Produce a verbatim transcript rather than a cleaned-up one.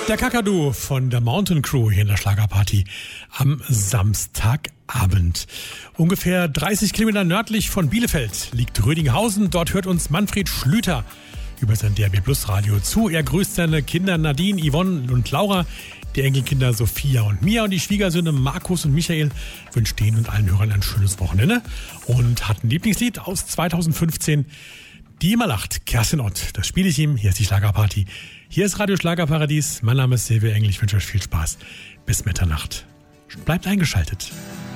Der Kakadu von der Mountain Crew hier in der Schlagerparty am Samstagabend. Ungefähr dreißig Kilometer nördlich von Bielefeld liegt Rödinghausen. Dort hört uns Manfred Schlüter über sein D R B Plus Radio zu. Er grüßt seine Kinder Nadine, Yvonne und Laura, die Enkelkinder Sophia und Mia und die Schwiegersöhne Markus und Michael. Wünscht denen und allen Hörern ein schönes Wochenende und hat ein Lieblingslied aus zweitausendfünfzehn. Die immer lacht, Kerstin Ott. Das spiele ich ihm. Hier ist die Schlagerparty. Hier ist Radio Schlagerparadies. Mein Name ist Silvia Engel. Ich wünsche euch viel Spaß. Bis Mitternacht. Bleibt eingeschaltet.